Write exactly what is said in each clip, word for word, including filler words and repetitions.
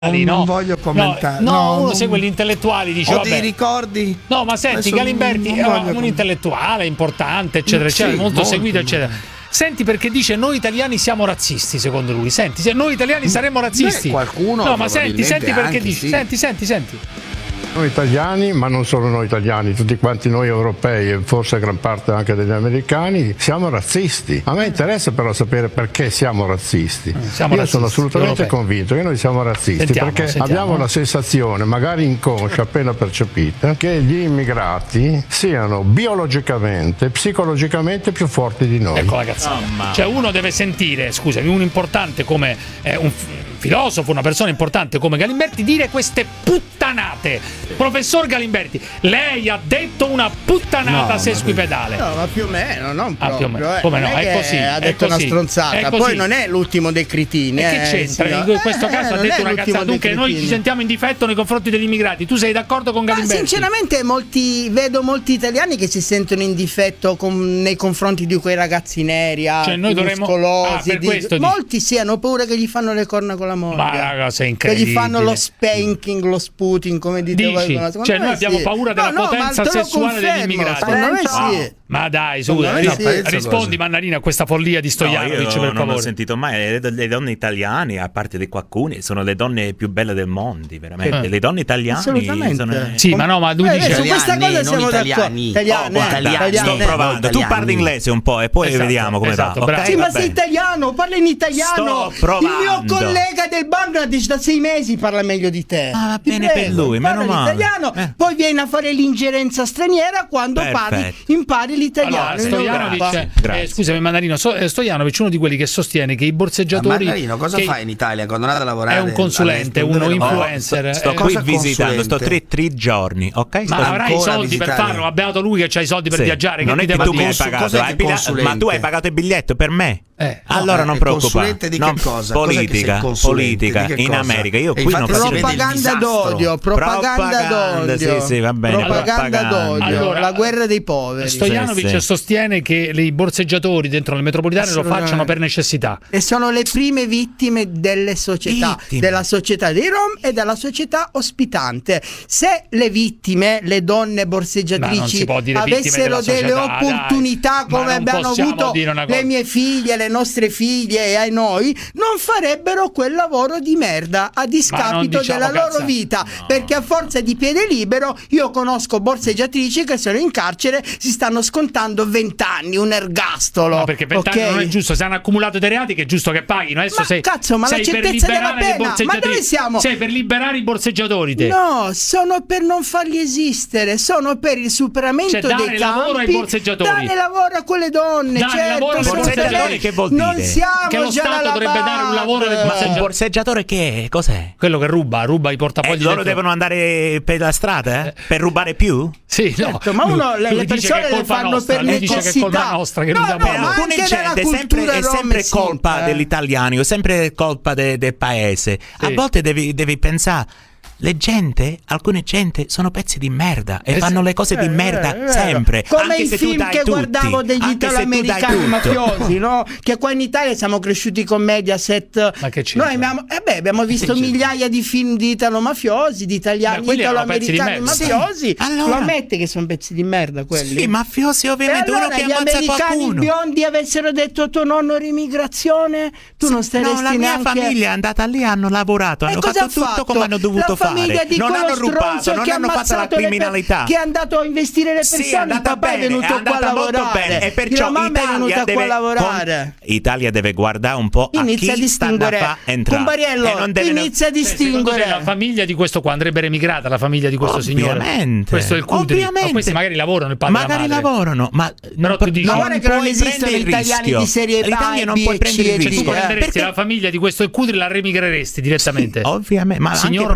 Non, no, non voglio commentare. No, no, no uno non... segue l'intellettuali, dice Ho vabbè. dei ricordi. No, ma senti, Adesso Galimberti è un com... intellettuale importante, eccetera, sì, eccetera, molto, molto seguito, eccetera. Senti perché dice noi italiani siamo razzisti, secondo lui. Senti, se noi italiani saremmo razzisti. Beh, qualcuno no, ma senti, senti perché dice. Sì. Senti, senti, senti. Noi italiani, ma non solo noi italiani, tutti quanti noi europei e forse gran parte anche degli americani, siamo razzisti. A me interessa però sapere perché siamo razzisti. Siamo Io razzisti, sono assolutamente europei. convinto che noi siamo razzisti Sentiamo, perché sentiamo. abbiamo la sensazione, magari inconscia, appena percepita, che gli immigrati siano biologicamente, psicologicamente più forti di noi. Ecco la cazzata. Oh, cioè uno deve sentire, scusami, un importante come eh, un filosofo, una persona importante come Galimberti dire queste puttanate. Professor Galimberti, lei ha detto una puttanata no, sesquipedale. No, ma più o meno, non proprio. Ah, più o meno. Eh. Come no? Non è, È così. Ha detto è così, una stronzata. Poi non è l'ultimo dei cretini. E che eh, c'entra? signor? In questo caso eh, ha detto una cazzata. Dunque noi ci sentiamo in difetto nei confronti degli immigrati. Tu sei d'accordo con Galimberti? Ma sinceramente molti, vedo molti italiani che si sentono in difetto con, nei confronti di quei ragazzi neri, cioè noi dovremmo muscolosi. ah, per di, questo molti sì hanno paura che gli fanno le corna con la moglie. Ma la cosa è che incredibile. gli fanno lo spanking, lo sputing, come dite voi. Dici? Cioè noi abbiamo sì. paura della no, no, potenza sessuale confermo, degli immigrati. Secondo me sì. No. Ma dai, su, no, ris- sì. rispondi Mannarino a questa follia di Stojanovic, no, per non favore. ho sentito mai. Le, le donne italiane, a parte di qualcuno, sono le donne più belle del mondo, veramente. Eh. Le donne italiane Assolutamente. sono... Sì, ma no, ma tu Eh, dici su questa cosa siamo d'accordo. Italiane, Oh, guarda, italiane. sto provando. Tu parli inglese un po' e poi Esatto, vediamo come esatto, va. bravo. Okay, Sì, va ma sei bene. italiano, parla in italiano. Sto provando. Il mio collega del Bangladesh da sei mesi parla meglio di te. Ah, va Ti bene prego, per lui, meno parla male. l'italiano, Eh. poi vieni a fare l'ingerenza straniera quando Perfetto. parli, impari l'italiano. Allora, in Stojanovic, Europa. eh, Grazie. scusami Mannarino, so, eh, Stojanovic è uno di quelli che sostiene che i borseggiatori Margarino, cosa che fai in Italia quando andate a lavorare? è un consulente, all'estero? uno Dove lavori? influencer. Sto eh, qui cosa visitando, sto consulente? tre, tre giorni, ok? ma Sto- avrai i ancora soldi per visitare. farlo, ha beato lui che c'ha i soldi per Sì. viaggiare. Non che è ti che devo tu mi hai dire? pagato, cos'è hai che pila- consulente? ma tu hai pagato il biglietto per me. Eh. Allora No, non è preoccupare. consulente di che Non- cosa? Cos'è che sei Politica, consulente? politica Di che in cosa? America. Io E qui non infatti faccio si vede il Propaganda disastro. d'odio, propaganda Propaganda, d'odio. sì, sì, va bene, Propaganda propaganda. d'odio, Allora, la guerra dei poveri. Stojanovic Sì, sì. sostiene che i borseggiatori dentro le metropolitane lo Assolutamente. facciano per necessità. E sono le prime vittime delle società, Vittime. della società dei Rom e della società ospitante. Se le vittime, le donne Ma non borseggiatrici, si può dire vittime avessero della delle società, opportunità dai. Ma come non abbiamo possiamo avuto dire una cosa. le mie figlie, le nostre figlie e ai noi, non farebbero quel lavoro di merda a discapito diciamo della loro cazzate. vita. Perché a forza di piede libero io conosco borseggiatrici che sono in carcere, si stanno scontando vent'anni, un ergastolo. No, perché vent'anni ok? non è giusto, se hanno accumulato dei reati che è giusto che paghino. Adesso Ma sei, cazzo, ma la sei per certezza della liberare le pena, ma borseggiatrici. dove siamo? Sei per liberare i borseggiatori te. No, sono per non farli esistere, sono per il superamento Cioè, dare dei lavoro ai campi, borseggiatori. dare lavoro a quelle donne, Dare certo, lavoro ai sono borseggiatori, per- che vuol Non dire? siamo Che lo già Stato alla dovrebbe dare un lavoro alle base. Ma un borseggiatori. borseggiatore che è? Cos'è? Quello che ruba, ruba i Eh, portafogli. loro dentro- devono andare per la strada eh? Per rubare più? Sì, no. Certo, ma uno le, Lui le dice persone che è le colpa fanno nostra, per lui dice che è necessità. colpa nostra che no, non no, abbiamo. ma Alcune anche nella gente è sempre, cultura è sempre rom, sì, colpa eh. degli italiani, è sempre colpa de- del paese. A Sì. volte devi, devi pensare, le gente, alcune gente sono pezzi di merda e Eh, fanno le cose Eh, di merda eh, eh, sempre. come anche i se tu film dai che tutti, guardavo degli anche se tu dai italo-americani tutto. mafiosi, no? Che qua in Italia siamo cresciuti con Mediaset. Ma che c'entra? Noi abbiamo, eh beh, abbiamo visto Che c'entra? migliaia di film di italo-mafiosi, di Beh, italiani quelli erano pezzi di italo-americani merda. mafiosi. Sì, allora- Lo ammette che sono pezzi di merda quelli? Sì, mafiosi E ovviamente, allora uno che gli ammazza americani qualcuno. biondi avessero detto tuo nonno era immigrazione, tu non staresti No, la mia neanche... famiglia è andata lì, hanno lavorato, E hanno cosa fatto ha tutto fatto? come hanno dovuto la famiglia fare. Di Non quello hanno rubato, stronzo non che ha hanno fatto la ammazzato le per- criminalità. che è andato a investire le persone. Sì, è andata il papà bene, è venuto è qua a andata molto lavorare bene e perciò la mamma Italia è venuta deve, qua a lavorare. con- Italia deve guardare un po' Inizia a a chi sta da distinguere fa entrare. Cumbariello, E non deve inizia a Cioè, secondo te distinguere la famiglia di questo qua andrebbe emigrata, la famiglia di questo signore? Ovviamente. Questo è il Cudri. Ovviamente. Ma questi magari lavorano il padre e la Magari madre. lavorano, ma Però tu dici- Ma non guarda che non puoi esistono prendere il italiani rischio. di serie L'Italia A, non B puoi e prendere C il e Cioè, D, tu rischio. eh. prenderesti Perché- la famiglia di questo Cudri la remigheresti direttamente? Ovviamente, ma Signor anche prima hanno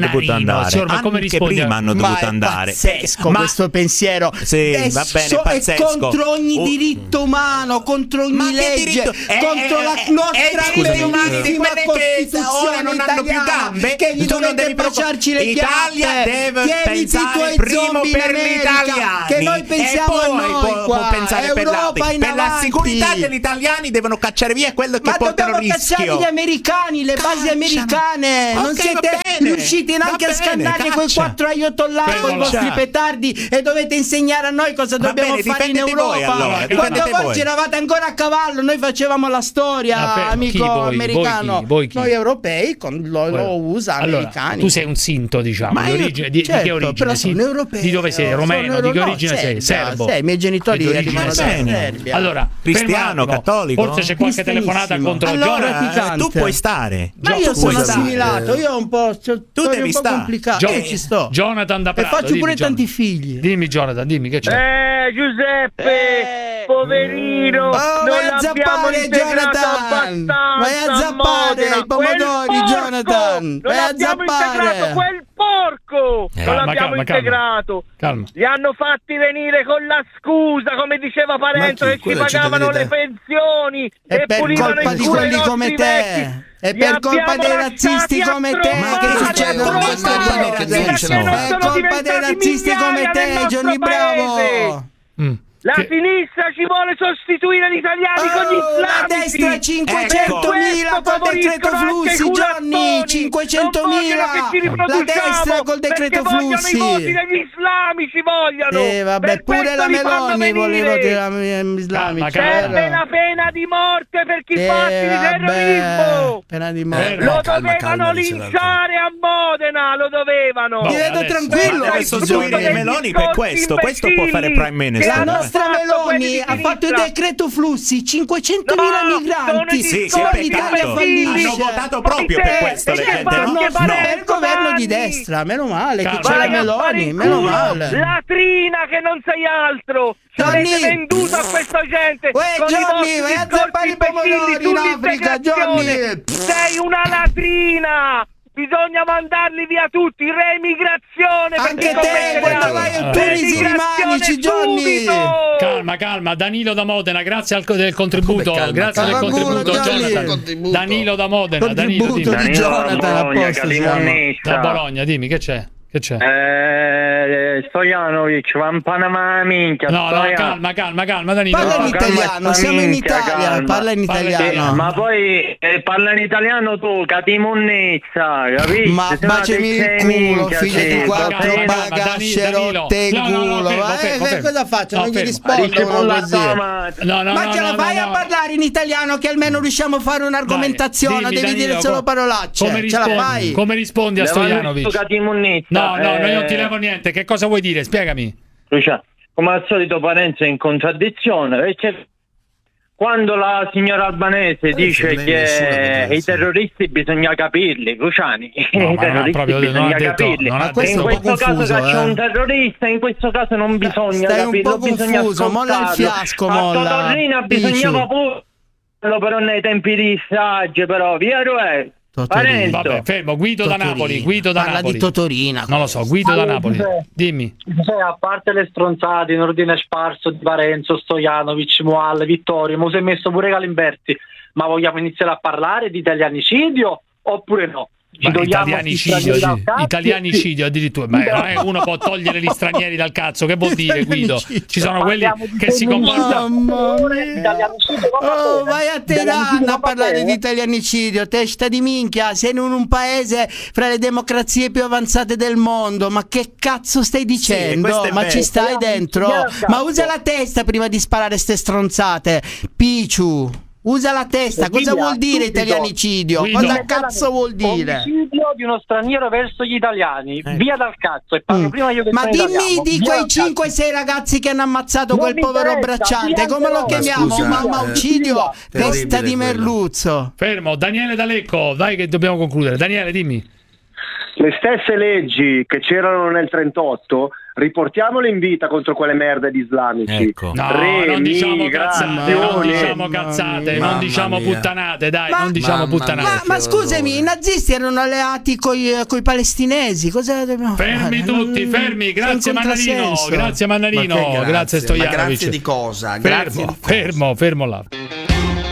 dovuto andare. Signor, ma come Anche rispondi? prima hanno Ma dovuto è andare. pazzesco Ma- questo pensiero. Sì, è, va bene, so- è pazzesco. contro ogni Oh. diritto umano, contro ogni Ma che legge, diritto? Eh, contro eh, la eh, nostra eh, diritti umani di bellissima quelle che Costituzione ora non hanno più italiana, gambe? che gli Tu non dovete devi preoccup- baciarci le Italia chiappe. deve Tieniti i pensare tuoi primo zombie in per gli America, italiani che noi pensiamo e a poi noi può, qua. può pensare per, Europa in per la avanti. sicurezza degli italiani devono cacciare via quello che Ma portano dobbiamo cacciare rischio. gli americani, le basi Cacciano. americane. Non Ok, siete va bene, riusciti va neanche a bene, scannare quei caccia. quattro aiottollah con i Fermo là. vostri petardi e dovete insegnare a noi cosa Va dobbiamo bene, fare in difendete Europa. voi, allora, Quando difendete voi voi. giravate ancora a cavallo, noi facevamo la storia, Ah, fermo. amico Chi, voi? americano. Voi chi? Voi chi? Noi europei con lo, lo U S A Allora, americani. tu sei un sinto, diciamo, Ma di io- origine, di, di certo, che origine? però Sì? sono europeo, Di dove sei? sono Romeno? euro- Di che no, origine sei? Serbia, Serbo? sì, i miei genitori Di origine arrivano da serba. Serbia. Allora, Cristiano, fermo un attimo. cattolico? Forse c'è qualche telefonata Cristianissimo. contro Allora, Jonathan. ti- Eh, tu puoi stare. Ma Gio- io tu sono puoi stare. assimilato, io ho un po', c'ho storie devi un po' stare. complicate. Gio- Io ci sto. Jonathan da E Prato, faccio dimmi, pure Jonathan. tanti figli. Dimmi Jonathan, dimmi che c'è. Eh, Giuseppe, Eh. poverino, Oh, non vai a l'abbiamo zappare, integrato Jonathan. abbastanza. Vai a a zappare Modena. i pomodori, Quel porco! Jonathan. Non Vai a abbiamo zappare. integrato quel porco. Eh. non Calma, l'abbiamo calma, calma. integrato. Calma. Li hanno fatti venire con la scusa, come diceva Parenzo, Ma che chi? ci Quella pagavano le cittadinità. pensioni È e per pulivano colpa il di culo ai quelli nostri come te. vecchi. È Li per colpa abbiamo dei lasciati razzisti a come te trovare che succedono a queste trovare, cose. Che dice, no? non È sono colpa dei diventati razzisti come migliaia nel te, nostro Johnny Bravo. paese. Mm. La Che- sinistra ci vuole sostituire gli italiani con gli Oh, la islamici. destra cinquecentomila Per col decreto questo flussi, favoriscono anche i Johnny, culattoni. cinquecentomila. Non vogliono che ci La riproduciamo, destra col decreto perché vogliono flussi. i voti degli islamici, vogliono. Eh vabbè, Per pure questo la li fanno Meloni voleva venire. tirare islamici. Calma, Serve vero? la pena di morte per chi Eh, fa atti di vabbè, terrorismo. pena di Eh, morte. Lo calma, dovevano calma, dice linciare a Modena, lo dovevano. Boh, Ti vedo adesso- tranquillo. Ma deve sostituire Degli Meloni per discorsi questo, questo può fare imbecilli Prime Minister. che La hanno nostra fatto quelli Meloni di ha fatto il sinistra. decreto flussi, cinquecentomila No, migranti. sono Sì, i sì, Poi peccato. l'Italia Hanno fallisce. votato proprio per questo le E gente, che no? fa No, anche no, Parenzo, per il governo di Vanni? destra, meno male che Calma, c'è la Vai a fare Meloni, in meno culo, male. latrina che non sei altro. Ci Johnny! avete venduto a questa gente. Uè, con i Johnny, vostri vai a discorsi zappare i pomodori imbecilli in Africa, sull'integrazione. Johnny! Sei una latrina. Bisogna mandarli via tutti, reemigrazione. per Anche chi te, commette quando reati. vai a Tunisi, Reemigrazione rimanici, Johnny! subito! Calma, calma, Danilo da Modena, grazie al co- del contributo, Come calma? grazie del Calma contributo, culo, Johnny. Jonathan. Contributo. Danilo da Modena, Danilo, Contributo dimmi. di Jonathan a posto si chiama. Da Bologna, dimmi che c'è? Che c'è? Eh, Stojanovic, va in Panama, minchia. No, no, Stojan- calma, calma, calma, Danilo. Parla in No, calma, italiano, sta siamo in minchia, Italia, calma. parla in Parla in italiano. italiano. Ma poi eh, parla in italiano tu, catimonnezza, capisci? Ma Se no baciami te il sei culo, minchia, figlio sì, di calma, quattro calma, bagasce Danilo. rotte il No, no, no, culo. fermo, Eh, fermo, eh, fermo. cosa faccio? No, Non gli fermo. rispondo Dice con la così. tomata. No, no, Ma no, ce la no, fai no, a no. parlare in italiano che almeno riusciamo a fare un'argomentazione, Dai, devi dimmi, dire Danilo, solo co- parolacce. Come Ce la rispondi? fai? Come rispondi a Levami Stojanovic? sto catimonnezza, No, no, no, io non eh, ti levo niente. Che cosa vuoi dire? Spiegami. Lucia, come al solito Parenzo è in contraddizione, perché quando la signora Albanese dice lei nessuna che potenza. i terroristi bisogna capirli, Luciani, No, i ma no, terroristi proprio non bisogna ha detto- capirli. non ha Ma questo in è un po' questo confuso, caso che c'è eh. un terrorista, in questo caso non bisogna Stai un capirlo, po' bisogna confuso, molla il ascoltarlo. fiasco, A molla. Totorrina Picciu. bisognava pure però nei tempi di strage, però vero è Totorina. Parenzo. Vabbè, fermo. Guido da Totorina. Napoli. Guido da Parla Napoli. di Totorina. Non lo so, Guido da Napoli. Dimmi. Cioè, a parte le stronzate in ordine sparso di Parenzo, Stojanovic, Mual, Vittorio, ma si è messo pure Galimberti, ma vogliamo iniziare a parlare di italianicidio oppure no? Ci Ma togliamo italianicidio, gli stranieri sì. dal cazzo? Italianicidio addirittura. Ma non è uno può togliere gli stranieri dal cazzo. Che vuol dire, Guido? Ci sono quelli Parliamo di che si comportano. Mamma mia. Italianicidio non va Oh, bene. vai a Italianicidio Teheran non a va parlare bene. di italianicidio, testa di minchia, sei in un paese fra le democrazie più avanzate del mondo, ma che cazzo stai dicendo? questo è Ma vero. ci stai dentro? Ma usa la testa prima di sparare ste stronzate, Picciu. Usa la testa, cosa Via, vuol dire subito. italianicidio? Guido. Cosa cazzo vuol dire? Omicidio di uno straniero verso gli italiani, via dal cazzo, e parlo Mm. prima io che Ma sono dimmi italiano. di Via quei dal cazzo. cinque sei ragazzi che hanno ammazzato Non quel mi povero interessa, bracciante, via come lo però. chiamiamo? Ma scusa, Mamma eh, uccidio, terribile testa di quello. merluzzo. Fermo. Daniele da Lecco. Dai che dobbiamo concludere. Daniele, dimmi. le stesse leggi che c'erano nel trentotto, riportiamole in vita contro quelle merde di islamici. Ecco. No, non diciamo cazzate, non diciamo cazzate, non diciamo puttanate, dai, Ma- non diciamo Mamma puttanate. Ma, ma scusami, i nazisti erano alleati coi, coi palestinesi. Cosa dobbiamo Fermi fare? tutti, Non- fermi, grazie sei in Mannarino, contrassenso. grazie Mannarino, Ma che grazie Ma Stojanovic. grazie di cosa? Grazie Fermo, di cosa? fermo, fermo là.